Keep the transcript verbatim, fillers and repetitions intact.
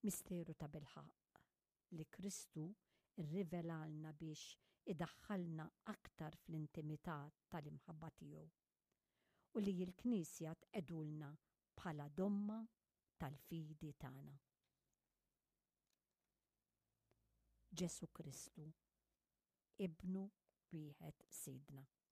Misteru ta' bilħaq li Kristu irrivelalna biex idaħħalna aktar fl-intimità tal-imħabba tiegħu u li l-Knisja tqedulna bħala domma tal-fidi tagħna. Ġesu Kristu, Ibnu wieħed Sidna.